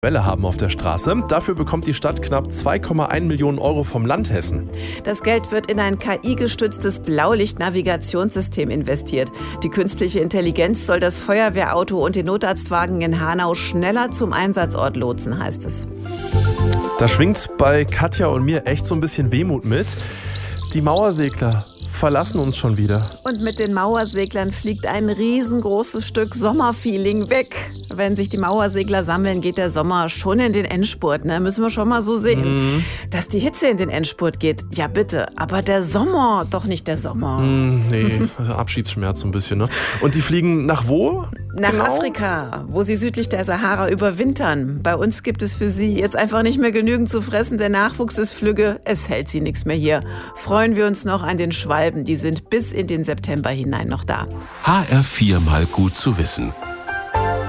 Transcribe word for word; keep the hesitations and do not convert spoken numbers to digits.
Welle haben auf der Straße. Dafür bekommt die Stadt knapp zwei Komma eins Millionen Euro vom Land Hessen. Das Geld wird in ein K I-gestütztes Blaulicht-Navigationssystem investiert. Die künstliche Intelligenz soll das Feuerwehrauto und den Notarztwagen in Hanau schneller zum Einsatzort lotsen, heißt es. Da schwingt bei Katja und mir echt so ein bisschen Wehmut mit. Die Mauersegler verlassen uns schon wieder. Und mit den Mauerseglern fliegt ein riesengroßes Stück Sommerfeeling weg. Wenn sich die Mauersegler sammeln, geht der Sommer schon in den Endspurt. Ne? Müssen wir schon mal so sehen. Mhm. Dass die Hitze in den Endspurt geht, ja bitte. Aber der Sommer, doch nicht der Sommer. Mhm, nee, Abschiedsschmerz so ein bisschen. Ne? Und die fliegen nach wo? Nach genau? Afrika, wo sie südlich der Sahara überwintern. Bei uns gibt es für sie jetzt einfach nicht mehr genügend zu fressen. Der Nachwuchs ist flügge, es hält sie nichts mehr hier. Freuen wir uns noch an den Schwalben. Die sind bis in den September hinein noch da. H R vier mal gut zu wissen.